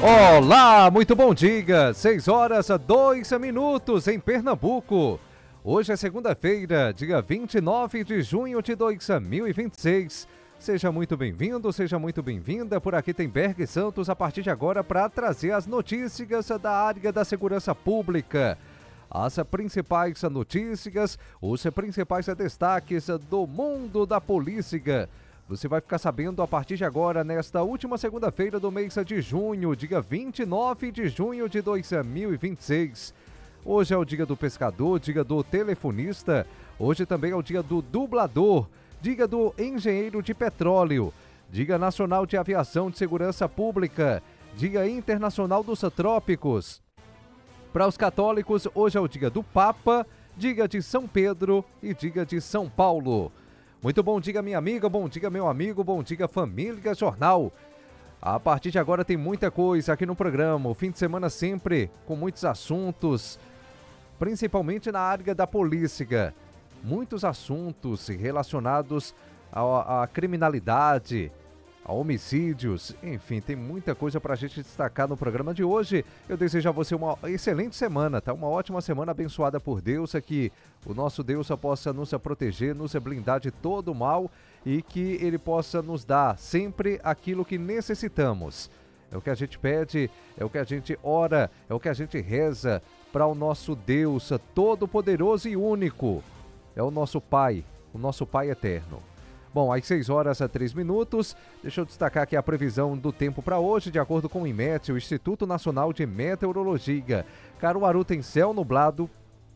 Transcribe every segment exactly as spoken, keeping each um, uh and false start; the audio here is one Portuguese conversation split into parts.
Olá, muito bom dia, seis horas a dois minutos em Pernambuco. Hoje é segunda-feira, dia vinte e nove de junho de dois mil e vinte e seis. Seja muito bem-vindo, seja muito bem-vinda. Por aqui tem Berg Santos a partir de agora para trazer as notícias da área da segurança pública. As principais notícias, os principais destaques do mundo da polícia. Você vai ficar sabendo a partir de agora, nesta última segunda-feira do mês de junho, dia vinte e nove de junho de dois mil e vinte e seis. Hoje é o dia do pescador, dia do telefonista, hoje também é o dia do dublador, dia do engenheiro de petróleo, dia nacional de aviação de segurança pública, dia internacional dos trópicos. Para os católicos, hoje é o dia do Papa, dia de São Pedro e dia de São Paulo. Muito bom dia, minha amiga, bom dia, meu amigo, bom dia, família Jornal. A partir de agora tem muita coisa aqui no programa, o fim de semana sempre com muitos assuntos, principalmente na área da polícia. Muitos assuntos relacionados à, à criminalidade, a homicídios, enfim, tem muita coisa para a gente destacar no programa de hoje. Eu desejo a você uma excelente semana, tá? Uma ótima semana abençoada por Deus, que o nosso Deus possa nos proteger, nos blindar de todo o mal e que Ele possa nos dar sempre aquilo que necessitamos. É o que a gente pede, é o que a gente ora, é o que a gente reza para o nosso Deus todo-poderoso e único. É o nosso Pai, o nosso Pai eterno. Bom, às seis horas a três minutos, deixa eu destacar aqui a previsão do tempo para hoje, de acordo com o IMET, o Instituto Nacional de Meteorologia. Caruaru tem céu nublado,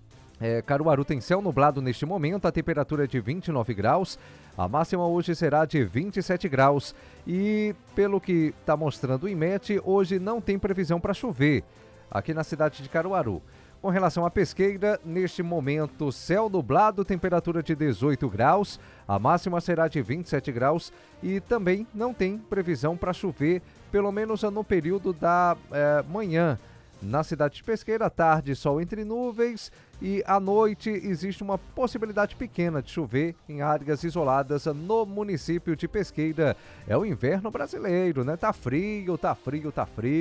é, Caruaru tem céu nublado neste momento, a temperatura é de vinte e nove graus, a máxima hoje será de vinte e sete graus e, pelo que está mostrando o IMET, hoje não tem previsão para chover aqui na cidade de Caruaru. Com relação à pesqueira, neste momento, céu nublado, temperatura de dezoito graus, a máxima será de vinte e sete graus e também não tem previsão para chover, pelo menos no período da eh, manhã. Na cidade de Pesqueira, à tarde, sol entre nuvens e à noite existe uma possibilidade pequena de chover em áreas isoladas no município de Pesqueira. É o inverno brasileiro, né? Tá frio, tá frio, tá frio.